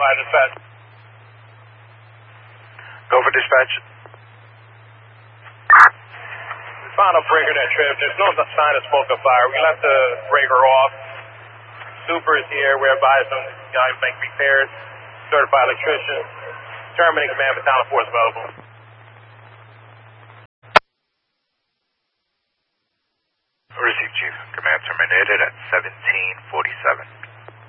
Fire dispatch. Go for dispatch. We found a breaker that trip. There's no sign of smoke or fire. We left the breaker off. Super is here. We're advised on guys make repairs. Certified electrician. Terminating command for Town Force available. Received, Chief. Command terminated at 1747.